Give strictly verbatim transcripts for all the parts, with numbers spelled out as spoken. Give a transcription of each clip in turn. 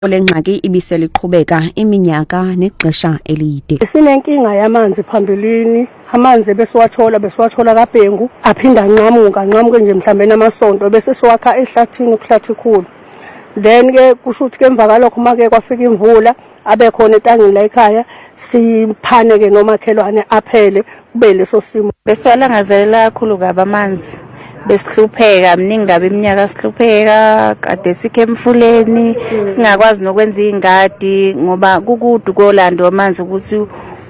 Olengxaki ibiseliqhubeka iminyaka nexesha elide. Sinenkinga yamanzi phambilini, amanzi besiwathola besiwathola kaBhengu, aphinda nqamuka nqamuke nje mhlambe namasonto bese siwakha ehlathini kuhlathi khulu. Then ke kusho ukuthi ke emva kalokho make kwafika imvula abe khona etangini la ekhaya siphane ke nomakhelwane aphele kube leso simo. Besiwalangazelela kakhulu kabi amanzi. Besihlupheka mningi ngabe iminyaka sihlupheka kade sikhe emfuleni singakwazi nokwenza ingadi ngoba kukude koLando amanzi ukuthi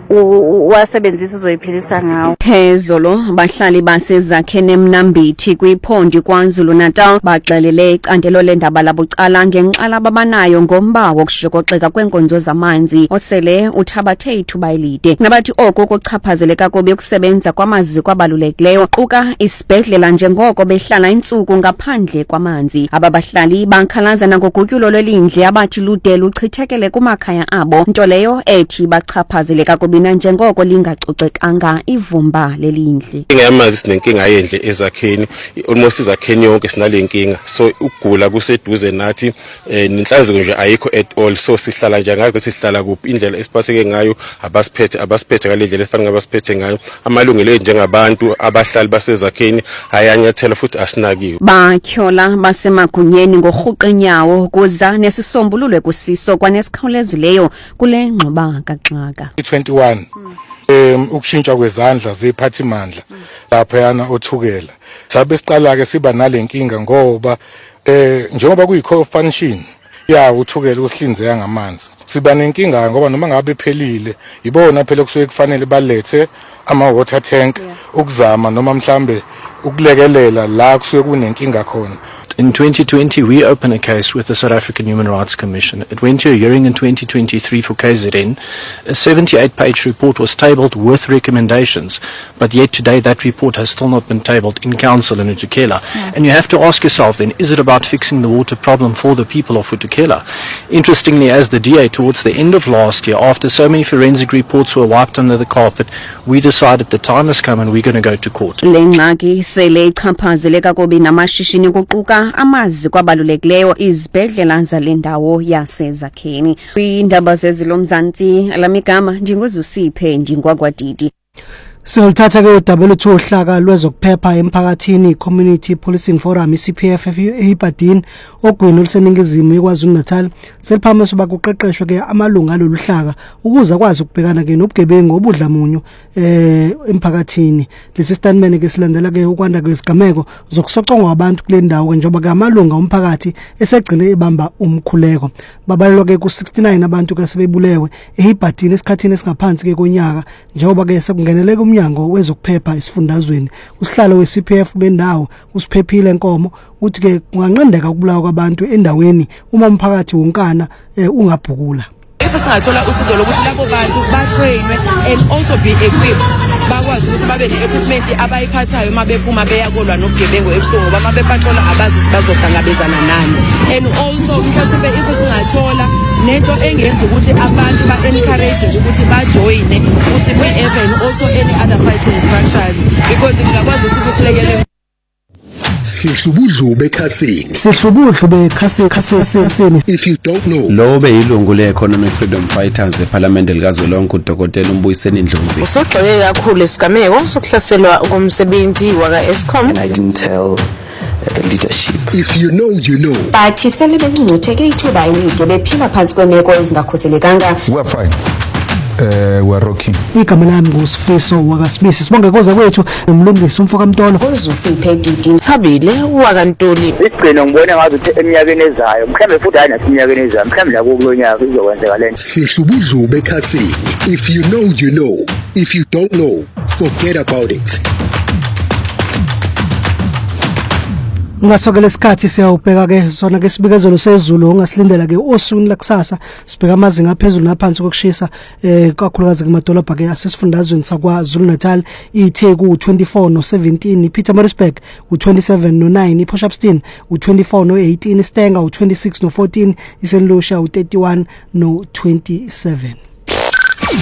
wasebenzisa uzoyiphilisa ngawo. Phezolo bahlali basezakhene eMnambithi kwiphondi kwaZulu Natal baxelele icandelo lendaba labucala ngenxala babanayo ngomba wokushokoxeka kwenkonzo zamanzi osele uthabathe ithuba elide. Nabathi oko kuchaphazeleka kobe ukusebenza kwamaziko abalulekileyo quka isibhedlela njengoko behlala insuku ngaphandle kwamanzi. Ababahlali bankhalaza nangogutyulo lwelindle abathi lude luchithekele kumakhaya abo nto leyo ethi bachaphazeleka kobe njengoko lingacocekanga ivumba lelindle. Ingamazi sinenkinga yendle ezakheni almost izakheni yonke sinalenkinga so ukugula kuseduze nathi nenhlanzeko nje ayikho at all so sihlala nje ngathi sihlala kuphi indlela esiphatheke ngayo abasiphethe abasiphethe ngale ndlela efanele abasiphethe ngayo amalungelo njengabantu abahlali basezakheni ayanyathela futhi asinakiwe. Bakhyola basemagunyeni ngohuqenyawo kuza nesisombululo kusiso kwanesikhawulezileyo kule ngxoba kaxaka. twenty-one em ukushintsha kwezandla zephathimandla lapha yana othukela sabe siqala ke siba nalenkinga ngoba eh njengoba kuyi-co-function ya uthukela usihlinzeka ngamanzi siba nenkinga ngoba noma ngabe phelile ibona phela kusuke kufanele balethe ama water tank ukuzama noma mhlambe ukulekelela la kusuke kunenkinga khona. In twenty twenty, we opened a case with the South African Human Rights Commission. It went to a hearing in twenty twenty-three for K Z N. A seventy-eight page report was tabled with recommendations, but yet today that report has still not been tabled in Council in Utukela. Yeah. And you have to ask yourself then, is it about fixing the water problem for the people of Utukela? Interestingly, as the D A towards the end of last year, after so many forensic reports were wiped under the carpet, we decided the time has come and we're going to go to court. Lengxaki sele ichaphazeleka kobe namashishini kuquka amazi kwabalulekileyo izibhedlela zalendawo yasezakheni. Kwindaba zezilomzantsi alamigama ndinguzusiphe ndingwagwadidi. Silithatha ke udaba olutho uhlaka lwezokuphepha emphakathini Community Policing Forum C P F eHipadini ogwini oluseningizimu eKwaZulu Natal seliphamisa bakuqeqeshwe ke amalunga aloluhlaka ukuze akwazi ukubhekana ke nobugebengu obudlamunyu eh emphakathini. Lesi statement ke silandela ke ukwanda kwesigameko zokusoqongwa kwabantu kule ndawo njengoba ke amalunga omphakathi esegcine ebamba umkhuleko. Babalelwa ke ku sixty-nine abantu ke sebebulewe eHipadini esikhathini esingaphansi ke konyaka njengoba ke sekungeneleka umnyango wezokuphepha isifundazweni. Usihlalo we-C P F bendawo usiphephile enkomo uthi ke kunganqendeka ukubulawa kwabantu endaweni uma umphakathi wonkana ungabhukula. Singathola usizo lokuthi labo bantu batrainwe and also be equipped bakwazi ukuthi babe ne-equipment abayiphathayo uma bephuma beyakolwa nobugebengu ebusuku ngoba uma bepatrola abazi bazohlangabezana nani. And also mhlawumbe if singathola nento engenza ukuthi abantu ba-encourage ukuthi bajoyine u-C P F and also any other fighting structures because ingakwazi ukuthi silekelele Sihlubudlu bekhasini. Sihlubudlu bekhasini khasini. If you don't know. Lo beyilungu le-Economic Freedom Fighters eParliament likazwelonke uDokotela uMbuyiseni Ndlozi. Usogxeke kakhulu isigameko sokuhlaselwa komsebenzi waka-Eskom. And I didn't tell uh, leadership. If you know, you know. Bathi sele bencungcutheke ithuba elide bephila phansi kwemeko ezingakhuselekanga. We're fine. Uh, we're rocking. Igama lami nguSifiso wakasibisi sibonge koza kwethu nomlungisi umfoka Mtolo uzusiphe didi Thabile wakantoli. Isigcino ngibone ngathi eminyakeni ezayo mhlambe futhi hayi nasiminyakeni ezayo mhlambe la kulonyaka izokwenzeka lento. Sihlubudlu bekhasini. If you know, you know. If you don't know, forget about it. Ngasokela isikhathi siyawubheka ke sona ke sibikezelo sezulu ongasilindela ke osukwini lakusasa sibheka amazinga aphezulu naphansi kokushisa eh kakhulukazi kumadolobha ke asesifundazweni sakwaZulu Natal ithe ku twenty-four no seventeen iPietermaritzburg u twenty-seven no nine iPortshepstone u twenty-four no eighteen iStenga u twenty-six no fourteen iSt Lucia u thirty-one no twenty-seven.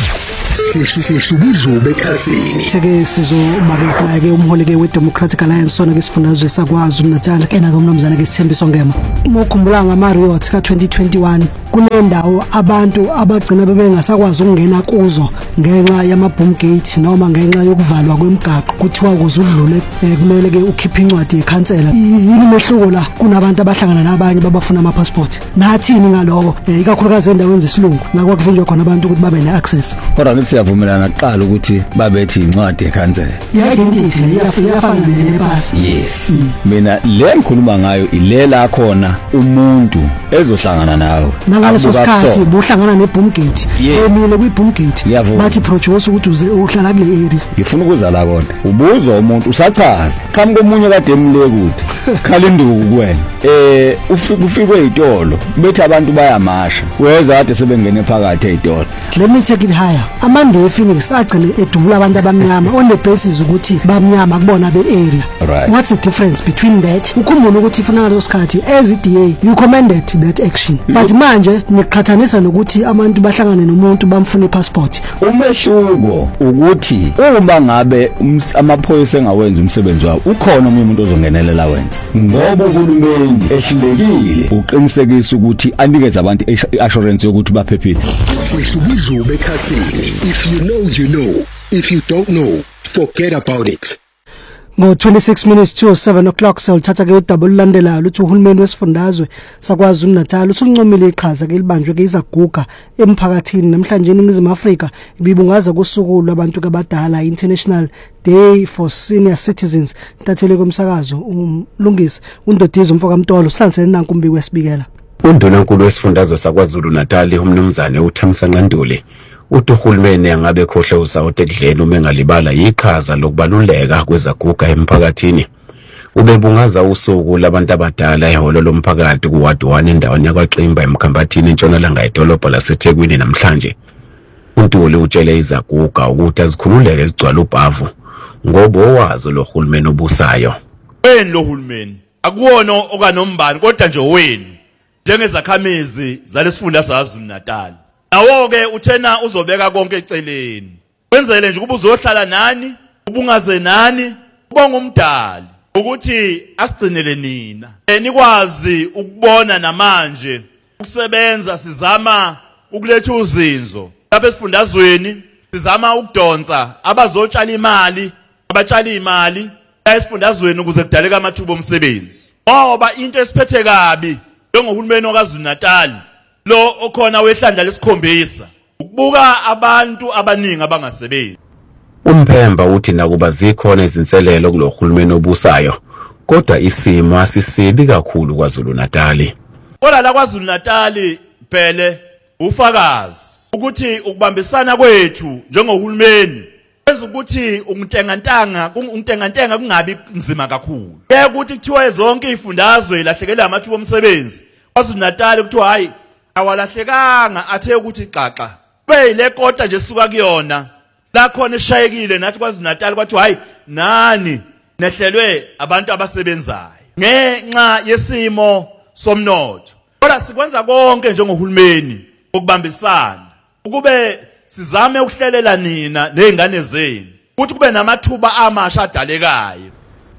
Sihlubudlube ekhasini. Seke sizobake naye ke umholi ke weDemocratic Alliance sona ke sifundazwe saKwaZulu Natal ena komnumzana ke Sithembiso Ngema. Mokhumbula ngama Riot ka twenty twenty-one kunendawo abantu abagcina bebengasakwazi ukungena kuzo ngenxa yama boom gate noma ngenxa yokuvalwa kwemigaqo kuthiwa kuzudlule kumele ke ukhiphe incwadi yekhansela. Yini mehluko la kunabantu abahlangana nabanye babafuna ama passport. Nathini ngaloko ikakhulukazi endaweni zesilungu la kwakuvinjwa khona abantu ukuthi babe ne access. Kodwa ngithi siyavumelana kuqala ukuthi babethi incwadi yekhansela. Identity iyafana nepasi. Yes. Mina le ngikhuluma ngayo ilela khona umuntu ezohlangana nawe. Ngaleso sikhathi buhlangana neboom gate. Emile kwi boom gate. Bathi produce ukuthi uhlala kule area. Ngifuna ukuza la kodwa. Ubuzwa umuntu usachaza. Qhamu komunye kade emle kude. Khala induku kuwena. Eh ufikwe izitolo. Bethi abantu bayamasha. Weza kade sebengene phakathi ezitolo. Let me take it higher. Amande ePhoenix agcine edubula abantu abamnyama on the basis ukuthi bamnyama kubona be area. Right. What's the difference between that? Ukhumbula ukuthi ifuna ngalo sikhathi as D A you commended that action. But manje niqhathanisa nokuthi abantu bahlangane nomuntu bamfuna ipassport. Umehluko ukuthi uma ngabe amaphoyisa engawenza umsebenzi wawo ukhona omunye umuntu ozongenelela wenza. Ngoba uhulumeni ehlulekile uqinisekisa ukuthi anikeze abantu assurance yokuthi baphephile. Sihlubudlube ekhasini. If you know you know. If you don't know, forget about it. Ngo twenty-six minutes to seven o'clock seluthatha ke udouble landelayo luthi uhulumeni wesifundazwe saKwaZulu Natal usuncomile iqhaza ke libanjwe ke izaguga emphakathini namhlanje eNingizimu Afrika ibibungaza kusuku lwabantu abadala International Day for Senior Citizens. Ntathele komsakazo umlungisi uNdodizo Mfokamtolo sihlansene nankumbi kwesibikela. Undunankulu wesifundazwe saKwaZulu Natal umnumzane uThamsanqa Nduli uthi uhulumeni angabe khohle usawuthi ekudleni uma engalibala iqhaza lokubaluleka kwezaguga emphakathini. Ubebungaza usuku labantu abadala ehholo lomphakathi kuward one endaweni yakwaXimba eMkhambathini entshonalanga edolobha laseThekwini namhlanje. uNtuli utshele izaguga ukuthi azikhululeke ezigcwala ubhavu ngoba owazi lo hulumeni obusayo. Wena lo hulumeni akuwona okanombani kodwa nje wenu njengezakhamezi zalesifunda saKwaZulu Natal. Nawo ke uthena uzobeka konke eceleni. Wenzele nje kuba uzohlala nani, ubungaze nani, ubonga umdali ukuthi asigcinele nina. Enikwazi ukubona namanje ukusebenza sizama ukuletha uzinzo. Lapha esifundazweni sizama ukudonsa abazotshala imali, abatshala imali esifundazweni ukuze kudaleke amathuba omsebenzi. Ngoba into esiphethe kabi njengohulumeni waKwaZulu Natal lo okhona wehlandla lesikhombisa ukubuka abantu abaningi abangasebenzi. Umphemba uthi nakuba zikhona izinselelo kulo hulumeni obusayo kodwa isimo asisibi kakhulu kwaZulu Natal. Kodwa la kwaZulu Natal phele ufakazi ukuthi ukubambisana kwethu njengohulumeni benza ukuthi ungitengantanga ungitengantanga kungabi nzima kakhulu. Ke ukuthi kuthiwa zonke izifundazwe ilahlekela amathuba omsebenzi kwaZulu Natal kuthiwa hayi awalahlekanga athe ukuthi xaxa kube ile kota nje suka kuyona la khona eshayekile nathi kwaZulu Natal kwathi hayi nani nehlelwe abantu abasebenzayo ngenxa yesimo somnotho. Kodwa sikwenza konke njengohulumeni ukubambisana ukube sizame ukuhlelela nina nezingane zenu ukuthi kube namathuba amasha adalekayo.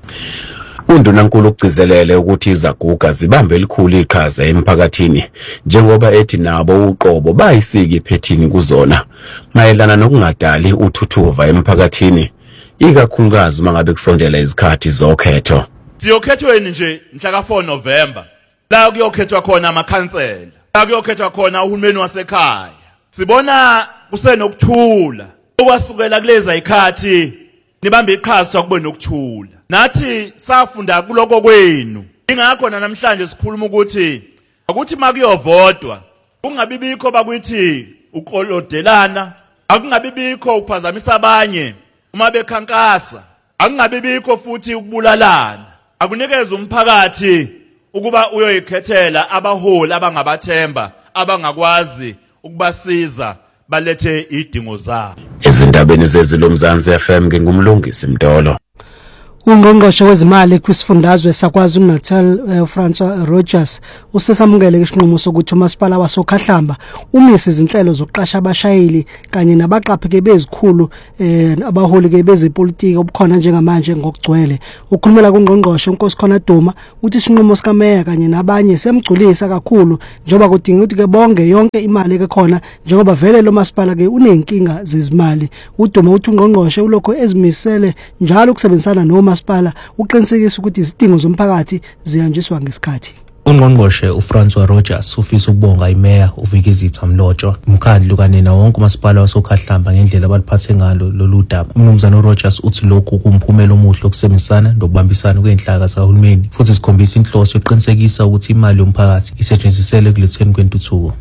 Undunankulu ugcizelele ukuthi izaguga zibambe elikhulu iqhaza emphakathini njengoba ethi nabo uqobo bayisiki iphethini kuzona mayelana nokungadali uthuthuva emphakathini ikakhulukazi mangabe kusondela izikhathi zokhetho. Siyokhethweni nje mhla ka four November la kuyokhethwa khona amakhansela, la kuyokhethwa khona uhulumeni wasekhaya. Sibona kusenokuthula okwasukela kuleza ikhathi nibambe iqhaza kube nokuthula. Nathi safunda kuloko kwenu. Ingakho namhlanje sikhuluma ukuthi akuthi makuyovotwa kungabibikho bakuthi uqolodelana, akungabibikho ukuphazamisa abanye uma bekhankasa, akungabibikho futhi ukubulalana. Akunikeze umphakathi ukuba uyoyikhethela abaholi abangabathemba abangakwazi ukubasiza balethe idingo zabo. Ezindabeni zezilomzansi F M ngingumlungisi Mdolo. Ungqongqoshe wezimali kwisifundazwe saKwaZulu-Natal uh, Francois Rogers usesamukele isinqumo sokuthi umasipala wasokhahlamba umise izinhlelo zokuqasha abashayeli kanye nabaqapheke bezikhulu eh abaholi ke bezepolitiki obukhona njengamanje ngokugcwele. Ukhulumela kuNgqongqoshe uNkosikhona Duma uthi isinqumo sikameya kanye nabanye semgculisa kakhulu njengoba kudinga ukuthi ke bonge yonke imali ke khona njengoba vele lo masipala ke unenkinga zezimali. uDuma uthi uNgqongqoshe ulokho ezimisele njalo ukusebenzisana no masipala uqinisekisa ukuthi izidingo zomphakathi zihanjiswa ngesikhathi. Ungqongqoshe uFrancois Rogers ufisa ukubonga imeya uVikizitha Mlotshwa umkhandlu kanye na wonke umasipala wasokhahlamba ngendlela abaliphathe ngalo lolu daba. Umnumzana Rogers uthi lokhu kumphumela omuhle okusebenzisana nokubambisana kwenhlaka zahulumeni futhi sikhombisa inhloso yokuqinisekisa ukuthi imali yomphakathi isetshenziselwe kuletheni kwentuthuko.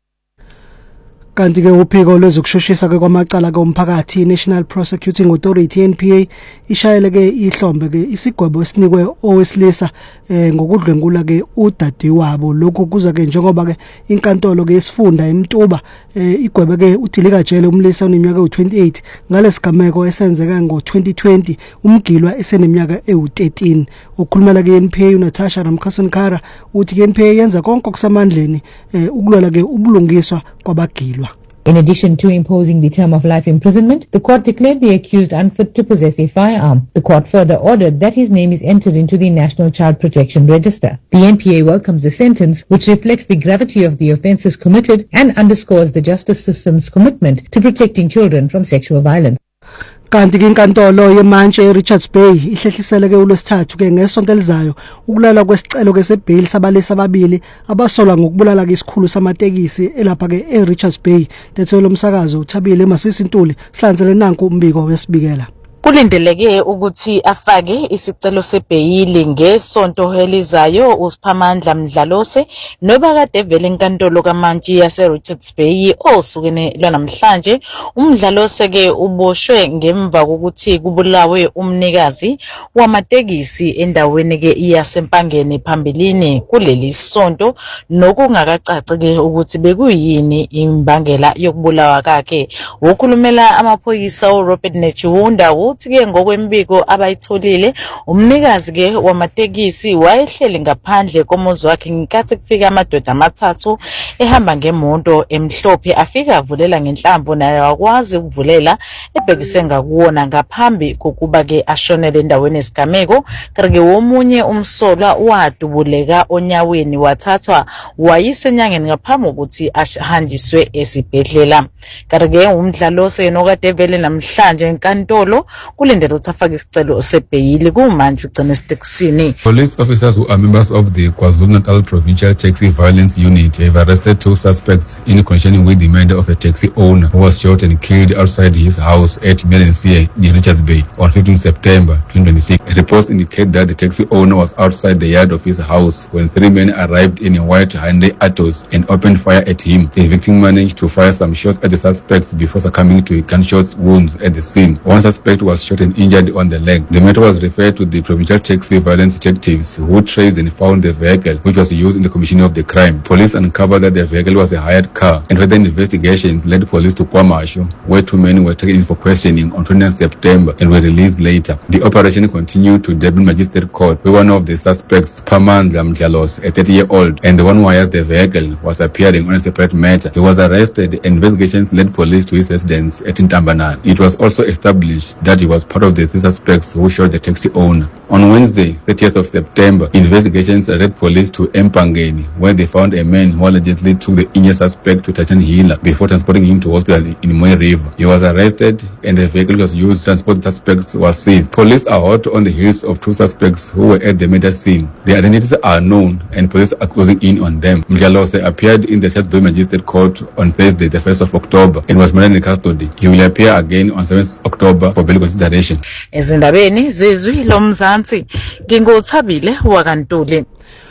Kanti ke uphiko lwezokushushisa ke kwamacala komphakathi National Prosecuting Authority N P A ishayele ke ihlombe ke isigwebo esinikwe owesilisa eh ngokudlwengula ke udade wabo. Lokhu kuza ke njengoba ke inkantolo ke isifunda eMtuba eh igwebe ke uDilika Jele umlisa oneminyaka u-twenty-eight ngalesigameko esenzeka ngo-twenty twenty umgilwa eseneminyaka ewu-thirteen. Ukhulumela ke N P A uNatasha Ramkhasenkara uthi ke N P A yenza konke okusamandleni eh ukulwela ke ubulungiswa kwabagilwa. In addition to imposing the term of life imprisonment, the court declared the accused unfit to possess a firearm. The court further ordered that his name is entered into the National Child Protection Register. The N P A welcomes the sentence, which reflects the gravity of the offences committed and underscores the justice system's commitment to protecting children from sexual violence. Kanti ke inkantolo yemanje eRichards Bay ihlehlisele ke uLwesithathu ke ngesonto elizayo ukulala kwesicelo ke sebail sabalesa ababili abasolwa ngokubulala ke isikhulu samatekisi elapha ke eRichards Bay. Tethelo umsakazo uThabile Masisi Ntuli sihlanzele nanku umbiko wesibikela. Kulindeleke ukuthi afake isicelo sebheyili ngesonto elizayo uSiphamandla Mdlalose noba kade vele enkantolo kaMantshi yase Richards Bay osukene lwanamhlanje. UMdlalose ke uboshwe ngemva kokuthi kubulawe umnikazi wamatekisi endaweni ke iyasempangeni phambilini kuleli sonto nokungakacaci ke ukuthi bekuyini imbangela yokubulawa kwakhe. Ukhulumela amaphoyisa uRobert Nechiwunda uthi ke ngokwembiko abayitholile umnikazi ke wamatekisi wayehleli ngaphandle komuzi wakhe ngenkathi kufika amadoda amathathu ehamba ngemonto emhlophe afika avulela ngenhlamvu naye wakwazi ukuvulela ebhekise ngakuwona ngaphambi kokuba ke ashonele endaweni esigameko. Kanti womunye umsolwa wadubuleka onyaweni wathathwa wayiswe enyangeni ngaphambi kokuthi ahanjiswe esibhedlela. Kanti uMdlalose nokade vele namhlanje enkantolo kulindele ukuthi afake isicelo sebheyili kumanje ugcina esitekisini. Police officers who are members of the KwaZulu-Natal Provincial Taxi Violence Unit have arrested two suspects in connection with the murder of a taxi owner who was shot and killed outside his house at Melensia near Richards Bay on fifteenth September twenty twenty-six. Reports indicate that the taxi owner was outside the yard of his house when three men arrived in a white Hyundai Atos and opened fire at him. The victim managed to fire some shots at the suspects before succumbing to gunshot wounds at the scene. One suspect was shot and injured on the leg. The matter was referred to the Provincial Taxi Violence Detectives who traced and found the vehicle which was used in the commission of the crime. Police uncovered that the vehicle was a hired car and further investigations led police to KwaMashu where two men were taken in for questioning on twentieth September and were released later. The operation continued to Durban Magistrate Court where one of the suspects, Phamandla Mdlalose, a thirty-year-old, and the one who hired the vehicle was appearing on a separate matter. He was arrested and investigations led police to his residence at Ntambanana. It was also established that he was part of the three suspects who shot the taxi owner. On Wednesday, thirtieth of September, investigations led police to Empangeni, where they found a man who allegedly took the injured suspect to Tachan Hila before transporting him to hospital in Moy River. He was arrested and the vehicle was used to transport the suspects was seized. Police are hot on the heels of two suspects who were at the murder scene. Their identities are known and police are closing in on them. Mdlalose appeared in the Richards Bay Magistrate Court on Thursday, the first of October, and was murdered in custody. He will appear again on seventh October for bail consideration. Ezindabeni zizwi lomzansi ngingothabile wakantuli.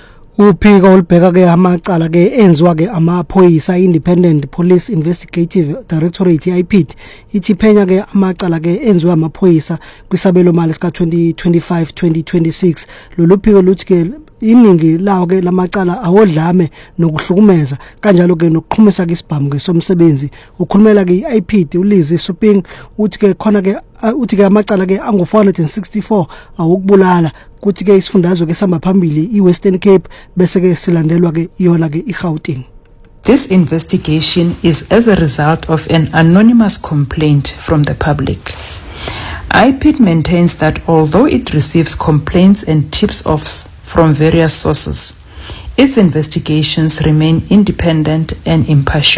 Uphiko olubheka ke amacala ke enziwa ke amaphoyisa Independent Police Investigative Directorate I P D ithi phenya ke amacala ke enziwa amaphoyisa kwisabelo mali sika twenty twenty-five twenty twenty-six. Lolu phiko luthi ke iningi lawo ke lamacala awodlame nokuhlukumeza kanjalo ke nokuqhumisa ke isibhamu ke somsebenzi. Ukhulumela ke i-I P D uLizzy Suping uthi ke khona ke uthi ke amacala ke angu four hundred sixty-four awokubulala kuthi ke isifundazwe ke samba phambili iWestern Cape bese ke silandelwa ke iyona ke iGauteng. This investigation is as a result of an anonymous complaint from the public. I P D maintains that although it receives complaints and tips-offs from various sources, its investigations remain independent and impartial.